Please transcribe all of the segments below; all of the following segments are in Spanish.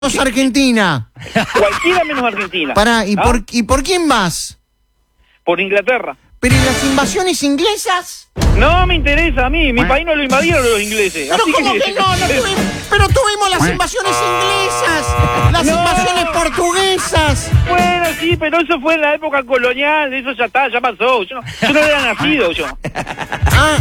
Argentina. Cualquiera menos Argentina. Pará, ¿y, ¿Ah? por quién vas? Por Inglaterra. ¿Pero y las invasiones inglesas? No me interesa a mí, mi país no lo invadieron los ingleses. Pero así ¿cómo que no? Pero tuvimos las invasiones inglesas, las invasiones portuguesas. Bueno, sí, pero eso fue en la época colonial, eso ya está, ya pasó. Yo no era nacido yo. Ah,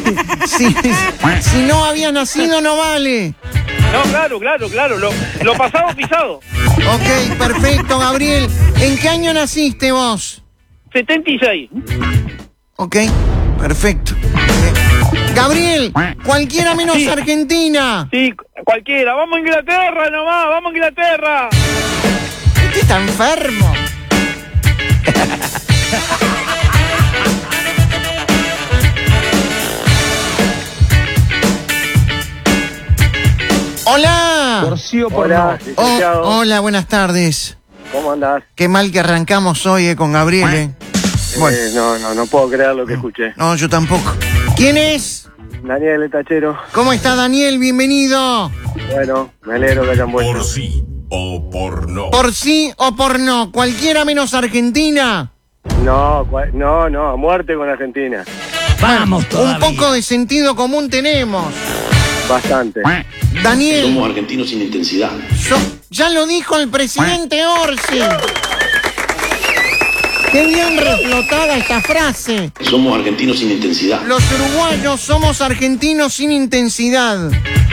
si no había nacido no vale. No, claro, lo pasado pisado. Ok, perfecto, Gabriel. ¿En qué año naciste vos? 76. Ok, perfecto. Gabriel, cualquiera menos Argentina. Sí, cualquiera. Vamos a Inglaterra nomás, vamos a Inglaterra. Este está enfermo. Hola. Por sí o por Hola, no. licenciado. Hola, buenas tardes. ¿Cómo andás? Qué mal que arrancamos hoy con Gabriel. Bueno, No puedo creer lo que escuché. no, yo tampoco. ¿Quién es? Daniel, el tachero. ¿Cómo está Daniel? Bienvenido. Bueno, me alegro que hayan vuelto. Por sí o por no. ¿Por sí o por no? ¿Cualquiera menos Argentina? No, a muerte con Argentina. Vamos todavía. Un poco de sentido común tenemos. Bastante. Daniel, Somos argentinos sin intensidad. ya lo dijo el presidente Orsi. Qué bien reflotada esta frase. Somos argentinos sin intensidad. Los uruguayos somos argentinos sin intensidad.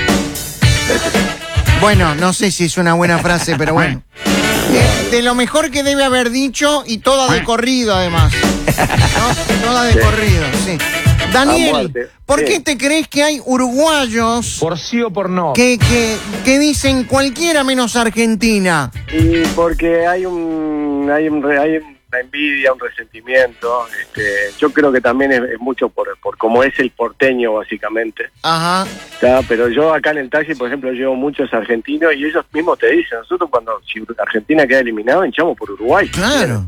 Bueno, no sé si es una buena frase, pero bueno. De lo mejor que debe haber dicho y toda de corrido, además. ¿No? Toda de corrido, sí. A Daniel, muerte. ¿por Sí. qué te crees que hay uruguayos Por sí o por no. que dicen cualquiera menos Argentina? Y porque hay una envidia, un resentimiento. Yo creo que también es mucho por cómo es el porteño, básicamente. Ajá. ¿Está? Pero yo acá en el taxi, por ejemplo, llevo muchos argentinos y ellos mismos te dicen, nosotros si Argentina queda eliminado, hinchamos por Uruguay. Claro.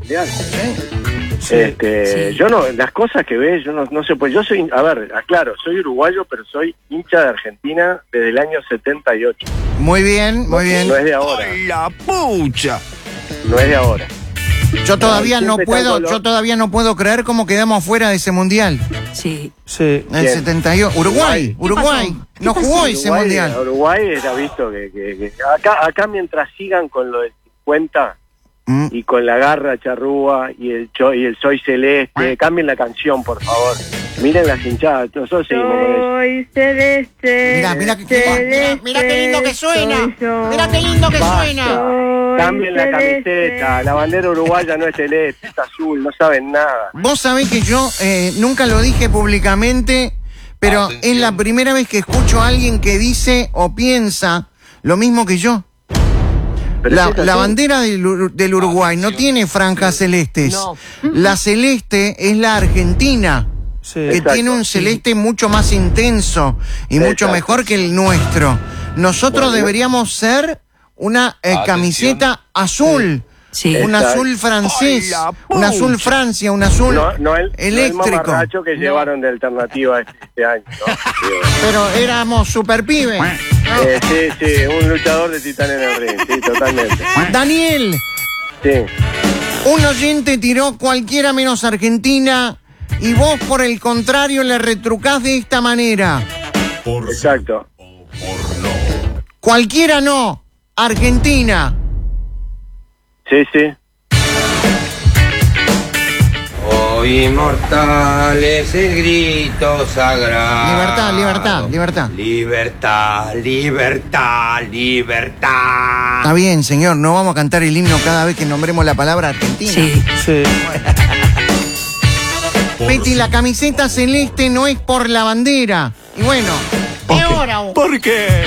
Yo no, las cosas que ves, yo no sé, pues yo soy, a ver, aclaro, soy uruguayo, pero soy hincha de Argentina desde el año 78. Muy bien, muy bien. No es de ahora, ¡La pucha! no es de ahora. Yo todavía no siempre puedo, está el yo todavía no puedo creer cómo quedamos fuera de ese mundial. Sí. En el ¿Quién? 78. Uruguay. No jugó ese mundial. Uruguay era visto que acá mientras sigan con lo del 50 y con la garra charrúa y el soy celeste, cambien la canción, por favor. Miren las hinchadas, nosotros seguimos con eso. Soy celeste. Mira qué celeste, lindo que suena. soy yo. Mira qué lindo que Basta. suena. Soy Cambien la celeste. camiseta, la bandera uruguaya no es celeste, es azul, no saben nada. Vos sabés que yo nunca lo dije públicamente, pero es la primera vez que escucho a alguien que dice o piensa lo mismo que yo. Pero es La así. bandera del Uruguay no tiene franjas celestes. No. La celeste es la Argentina, que Exacto. tiene un celeste mucho más intenso y mucho Exacto. mejor que el nuestro. Nosotros deberíamos ser una camiseta azul. Sí. Un Exacto. azul francés, ¡Ay, la un azul pucha! Francia, un azul No el eléctrico. mamarracho que llevaron de alternativa este año, ¿no? Pero éramos super pibes. Sí, un luchador de titán en el ring, sí, totalmente. Daniel, Sí, un oyente tiró cualquiera menos Argentina y vos por el contrario le retrucás de esta manera. Por sí exacto. o por no. Cualquiera no, Argentina. Sí. Hoy inmortal es el grito sagrado. Libertad. Libertad. Está bien, señor, no vamos a cantar el himno cada vez que nombremos la palabra Argentina. Sí. Por Peti, sí la camiseta celeste no es por la bandera. Y bueno, ¿qué hora? ¿Por qué?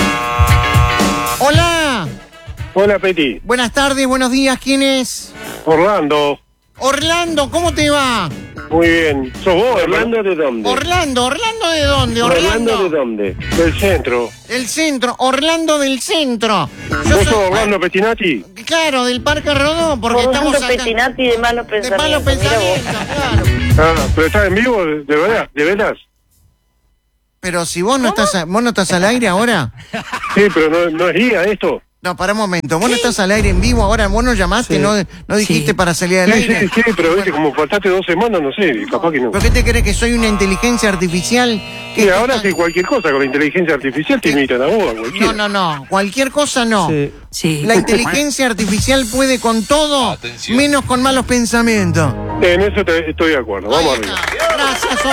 Hola, Hola, Peti. buenas tardes, buenos días, ¿quién es? Orlando. Orlando, ¿cómo te va? Muy bien. ¿Sos vos, Orlando, de dónde? Orlando ¿de dónde? ¿Orlando de dónde? Del centro. Del centro, Orlando del centro. ¿Vos sos Orlando Pettinati? Claro, del Parque Rodó, porque estamos Orlando acá. Pettinati de malos De pensamientos. malos mira vos. pensamientos, claro. Ah, pero estás en vivo, de verdad, de veras. Pero si vos no estás al aire ahora. Sí, pero no es guía esto. No, para un momento. Vos no estás al aire en vivo ahora. Vos no llamaste, Sí. no dijiste para salir al aire. Sí, pero viste, como faltaste 2 semanas, no sé, capaz que no. ¿Por qué te crees que soy una inteligencia artificial? Y ahora hace cualquier cosa con la inteligencia artificial, te imitan a vos, a cualquiera. No. Cualquier cosa no. Sí. Sí. La inteligencia artificial puede con todo, menos con malos pensamientos. En eso estoy de acuerdo, vamos Ahí arriba. está. Gracias,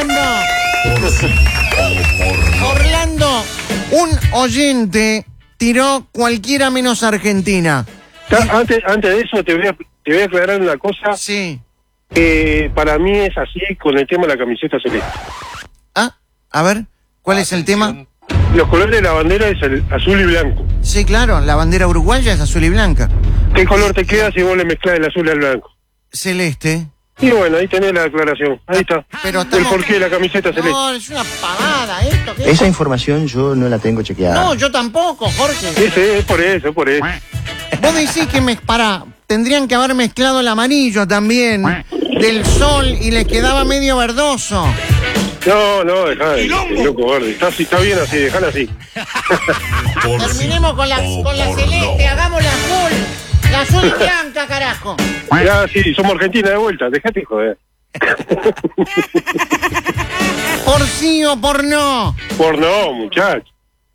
Orlando. Orlando, un oyente tiró cualquiera menos Argentina. Antes de eso te voy a aclarar una cosa. Sí. Para mí es así con el tema de la camiseta celeste. Ah, a ver, ¿cuál es el tema? Los colores de la bandera es el azul y blanco. Sí, claro, la bandera uruguaya es azul y blanca. ¿Qué color te queda si vos le mezclás el azul al blanco? Celeste. Y bueno, ahí tenés la aclaración. Ahí está. Pero el estamos... porqué de la camiseta celeste. No, es una pavada esto. ¿Qué? Esa información yo no la tengo chequeada. No, yo tampoco, Jorge. Ese es por eso. Vos decís que tendrían que haber mezclado el amarillo también del sol y les quedaba medio verdoso. No, dejá, loco verde. Está bien así, dejala así. Terminemos con la celeste, hagamos la azul. La azul y blanca, carajo. Ya, sí, somos Argentina de vuelta, dejate joder. ¿Por sí o por no? Por no, muchacho.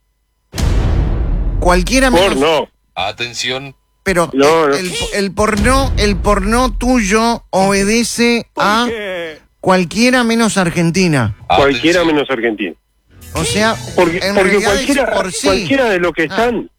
Cualquiera menos... Por no. Atención. Pero No. el porno tuyo obedece a cualquiera menos Argentina. Cualquiera menos Argentina. O sea, Porque en realidad cualquiera, es por sí. cualquiera de los que están...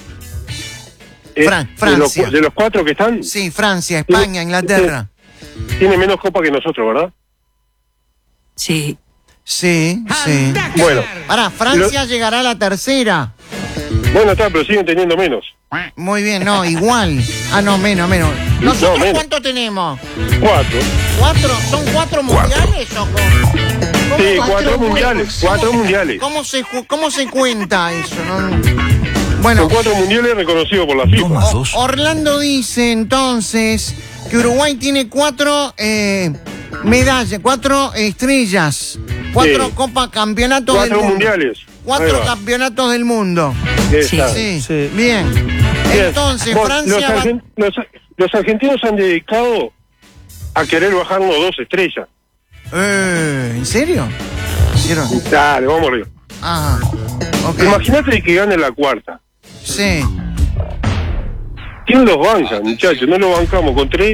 Francia. De los 4 que están, Sí, Francia, España, Inglaterra. tiene menos copa que nosotros, ¿verdad? Sí. Sí. Bueno, Ahora, Francia llegará a la tercera. bueno, está, pero siguen teniendo menos. Muy bien, no, igual. Ah, no, menos. ¿Nosotros menos. cuánto tenemos? 4. ¿4? ¿Son 4 mundiales o cómo? Sí, ¿Cómo? 4 mundiales. 4 mundiales. ¿Cómo se cuenta eso? Bueno, Son 4 mundiales reconocidos por la FIFA. Orlando dice entonces que Uruguay tiene 4 medallas, 4 estrellas, 4 Sí. Copa Campeonatos del 4 Mundo. mundiales. 4 Ahí va. campeonatos del mundo. Exacto. Sí. Bien. Bien. Entonces, Vos, Francia los argentinos han dedicado a querer bajarnos 2 estrellas. ¿En serio? ¿Hicieron? Dale, vamos arriba. Ah, ok. Imagínate que gane la 4ª. Sí. ¿Quién los banca, muchachos? No los bancamos con 3.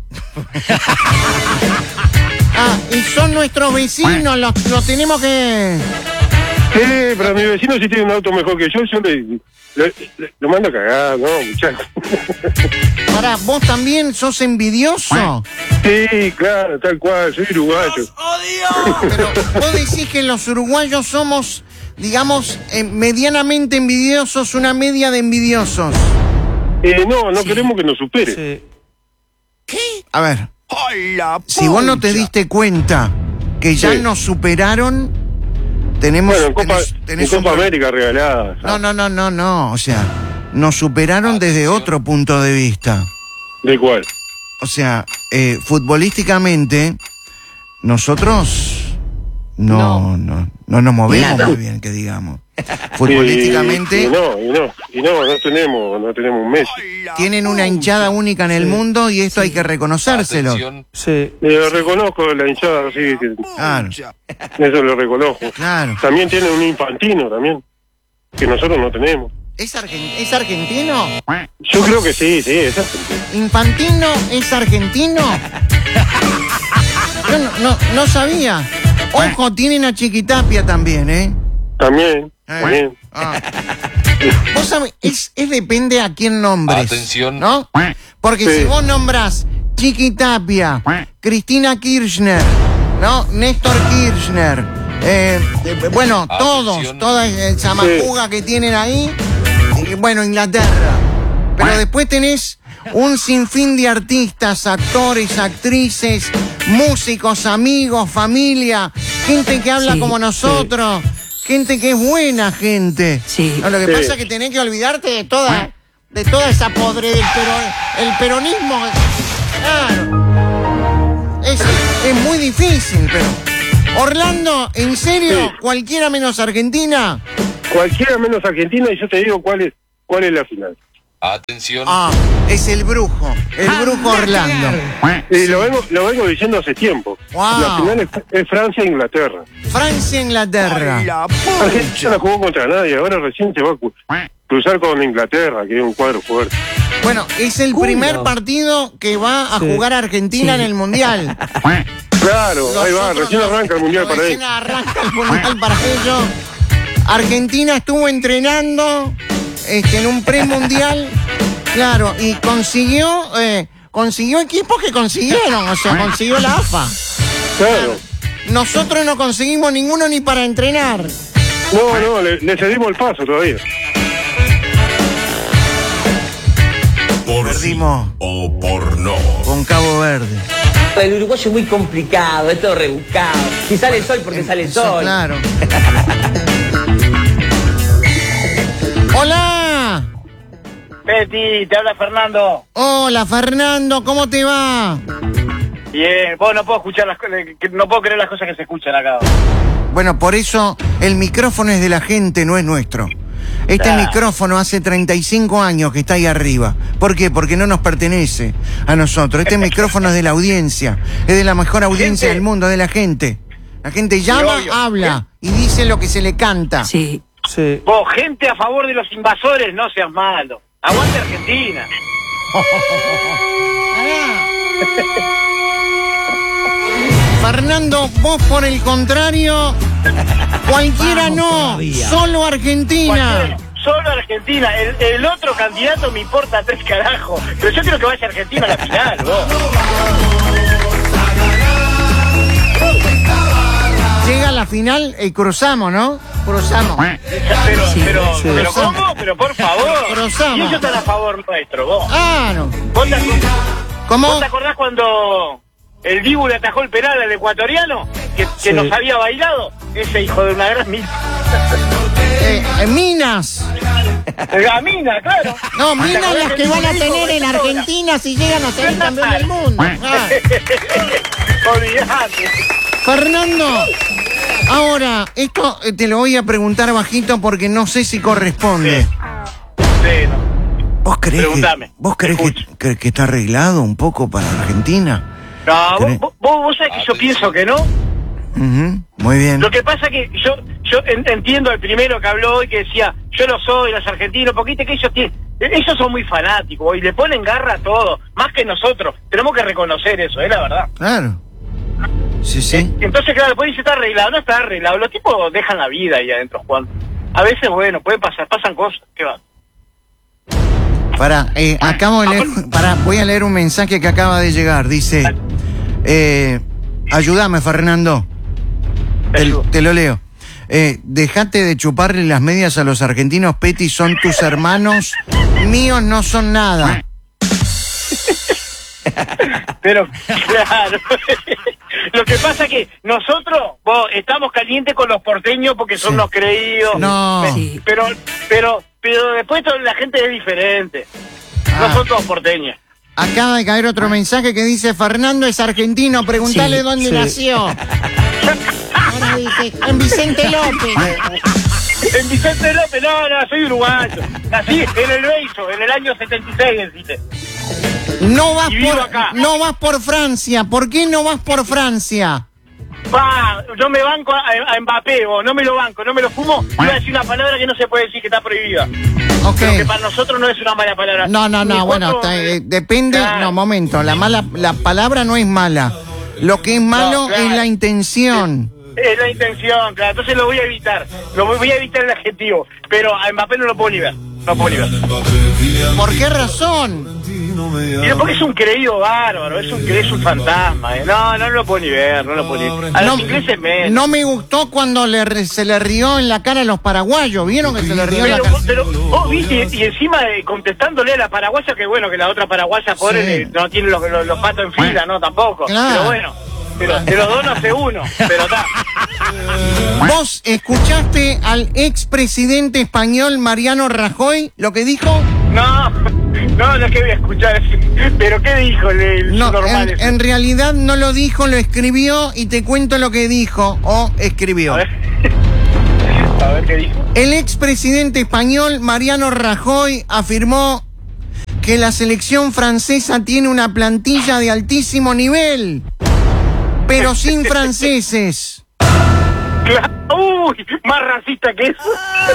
Ah, y son nuestros vecinos, los tenemos que... Pero mi vecino si tiene un auto mejor que yo lo mando a cagar, ¿no, muchachos? Pará, ¿vos también sos envidioso? Sí, claro, tal cual, soy uruguayo. Pero vos decís que los uruguayos somos, digamos, medianamente envidiosos, una media de envidiosos. No queremos que nos supere. Sí. A ver, si vos no te diste cuenta que ya Sí. nos superaron, tenemos... Bueno, en Copa un- América regalada. No, o sea, nos superaron desde otro punto de vista. ¿De cuál? O sea, futbolísticamente, nosotros no nos movemos Nada. muy bien, que digamos. Futbolísticamente Y no tenemos un Messi. tienen una hinchada única en el mundo y esto hay que reconocérselo. Atención. Sí. Lo reconozco, la hinchada, sí, Claro, eso lo reconozco. claro. También tienen un infantino, también, que nosotros no tenemos. ¿Es argentino? Yo creo que sí, es argentino. ¿Infantino es argentino? Yo no sabía. Ojo, tienen a Chiquitapia también, ¿eh? También. Ah. Vos sabés, es depende a quién nombres. Atención. ¿No? Porque Sí. si vos nombrás Chiquitapia, Cristina Kirchner, ¿no? Néstor Kirchner, bueno, Atención. toda esa majuga que tienen ahí, bueno, Inglaterra. Pero después tenés un sinfín de artistas, actores, actrices, músicos, amigos, familia, gente que habla Sí, como nosotros, gente que es buena gente. Sí. No, lo que Sí. pasa es que tenés que olvidarte de toda esa podre del el peronismo. Claro. Es muy difícil, pero... Orlando, ¿en serio? Sí. ¿Cualquiera menos Argentina? Cualquiera menos Argentina, y yo te digo cuál es ¿Cuál es la final? Atención. Es el brujo Orlando. Y lo vengo diciendo hace tiempo. Wow. La final es Francia-Inglaterra. Francia-Inglaterra. Argentina no jugó contra nadie, ahora recién se va a cruzar con Inglaterra, que es un cuadro fuerte. Bueno, es el primer partido que va a jugar Argentina en el Mundial. Claro, ahí va, recién arranca el Mundial para ellos. Recién arranca el Mundial para ellos. Argentina estuvo entrenando en un premundial, claro, y consiguió equipos que consiguieron, o sea, consiguió la AFA. Claro. Nosotros no conseguimos ninguno ni para entrenar. No, le cedimos el paso todavía. Por Perdimos. sí o por no. Con Cabo Verde. El uruguayo es muy complicado, es todo rebuscado. Si sale el sol, porque sale el sol. Claro. ¡Hola! Peti, te habla Fernando. Hola, Fernando, ¿cómo te va? Bien, vos no puedo escuchar no puedo creer las cosas que se escuchan acá. Bueno, por eso el micrófono es de la gente, no es nuestro. Este micrófono hace 35 años que está ahí arriba. ¿Por qué? Porque no nos pertenece a nosotros. Este micrófono es de la audiencia. Es de la mejor audiencia del mundo, de la gente. La gente llama, habla y dice lo que se le canta. Sí. Vos, gente a favor de los invasores, no seas malo. Aguante Argentina. Fernando, vos por el contrario, cualquiera no, solo Argentina. Solo Argentina. El otro candidato me importa 3 carajos. Pero yo quiero que vaya Argentina a la final, vos. Llega a la final y cruzamos, ¿no? Cruzamos. Pero ¿cómo? Pero por favor. Cruzamos. Y ellos están a favor nuestro, vos. No. ¿Cómo? ¿Vos te acordás cuando el Dibu le atajó el penal al ecuatoriano? Que nos había bailado. Ese hijo de una gran Minas. Minas, claro. No, Minas las que van a tener en Argentina si llegan a ser campeón del mundo. Olvidate. Fernando, ahora, esto te lo voy a preguntar bajito porque no sé si corresponde. Sí, no. ¿Vos creés que está arreglado un poco para Argentina? No, vos sabés que yo pienso que no. Muy bien. Lo que pasa que yo entiendo al primero que habló hoy que decía, yo lo soy, los argentinos, porque viste que ellos son muy fanáticos y le ponen garra a todo, más que nosotros. Tenemos que reconocer eso, es la verdad. Claro. Sí. Entonces, claro, después dice, está arreglado, no está arreglado. Los tipos dejan la vida ahí adentro jugando. A veces, bueno, pasan cosas, ¿qué va? Acabo de leer, voy a leer un mensaje que acaba de llegar, dice, ayúdame, Fernando. Te lo leo. Dejate de chuparle las medias a los argentinos, Peti, son tus hermanos, míos no son nada. Pero, claro, lo que pasa es que nosotros estamos calientes con los porteños porque son los creídos. No. Sí. Pero después la gente es diferente. No son todos porteños. Acaba de caer otro mensaje que dice, Fernando es argentino, preguntale dónde nació. Ahora dice, en Vicente López. En Vicente López, no, soy uruguayo. Nací en el Beizo, en el año 76, deciste. No vas por Francia. ¿Por qué no vas por Francia? Yo me banco a Mbappé, no me lo banco, no me lo fumo. Voy a decir una palabra que no se puede decir, que está prohibida. Okay. Pero que para nosotros no es una mala palabra. No, bueno, depende. Claro. No, momento, la palabra no es mala. Lo que es malo es la intención. Es la intención, claro. Entonces lo voy a evitar. Voy a evitar el adjetivo. Pero a Mbappé no lo puedo ni ver. ¿Por qué razón? Porque es un creído bárbaro, es un fantasma. No lo puedo ni ver, no lo puedo ni ver. A los ingleses menos. No me gustó cuando se le rió en la cara a los paraguayos. ¿Vieron que se le rió en la cara? Pero vos viste, y encima contestándole a la paraguaya, que bueno, que la otra paraguaya pobre no tiene los patos en fila, no, tampoco. Claro. Pero bueno. Pero de los dos no hace uno, pero está. ¿Vos escuchaste al expresidente español Mariano Rajoy lo que dijo? No es que voy a escuchar. ¿Pero qué dijo el normal? En realidad no lo dijo, lo escribió y te cuento lo que dijo o escribió. A ver qué dijo. El expresidente español Mariano Rajoy afirmó que la selección francesa tiene una plantilla de altísimo nivel, pero sin franceses. Uy, más racista que eso.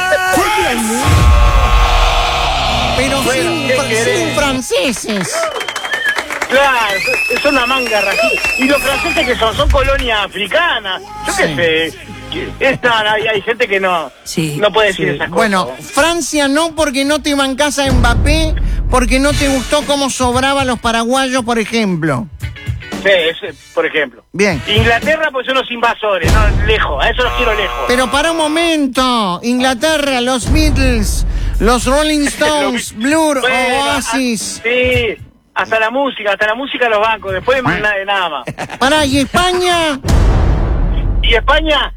Pero Bueno, sin franceses. Claro, es una manga racista. Y los franceses que son colonia africana. Yo qué sé. Hay gente que no puede decir esas cosas. Bueno, Francia no, porque no te bancás a Mbappé, porque no te gustó cómo sobraban los paraguayos, por ejemplo. Sí, por ejemplo. Bien. Inglaterra, pues son los invasores, no, lejos, a eso los quiero lejos. Pero para un momento, Inglaterra, los Beatles, los Rolling Stones, Blur, Bueno, Oasis. Sí, hasta la música los bancos, después nada más. Pará, ¿y España? ¿Y España?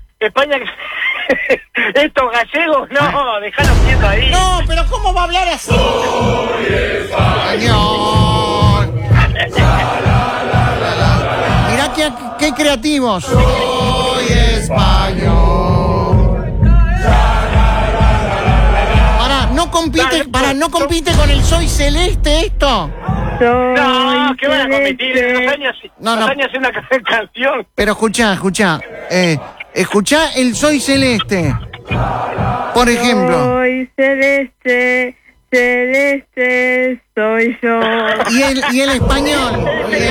Estos gallegos, no, dejalos quietos ahí. No, pero ¿cómo va a hablar así? Señor. Mirá qué creativos. Soy español. No compite con el Soy Celeste esto. No, ¿qué van a competir? No. hace una canción. Pero escuchá. Escuchá el Soy Celeste. Por ejemplo. Soy celeste, celeste soy yo. Y el español.